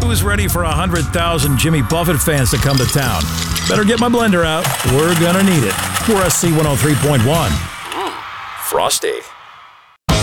Who's ready for 100,000 Jimmy Buffett fans to come to town? Better get my blender out. We're gonna need it. We're SC 103.1. Frosty.